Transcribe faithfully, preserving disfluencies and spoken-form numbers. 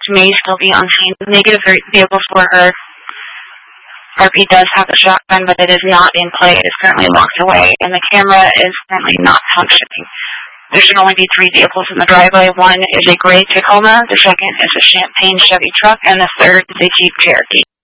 may still be on scene. Negative vehicle for her. R P does have a shotgun, but it is not in play. It is currently locked away, and the camera is currently not functioning. There should only be three vehicles in the driveway. One is a gray Tacoma, the second is a Champagne Chevy truck, and the third is a Jeep Cherokee.